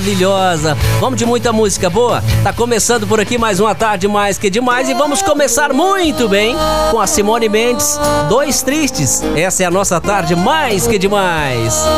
maravilhosa. Vamos de muita música boa? Tá começando por aqui mais uma tarde mais que demais e vamos começar muito bem com a Simone Mendes, Dois Tristes. Essa é a nossa tarde mais que demais.